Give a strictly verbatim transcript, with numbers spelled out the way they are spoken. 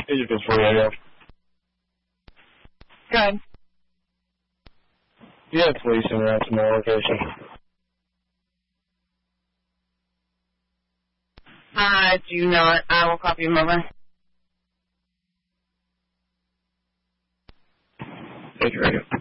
Agent is for you, yeah. Good. Yeah, police in Ransomware location. I do not. I will copy him over. Thank you, Radio.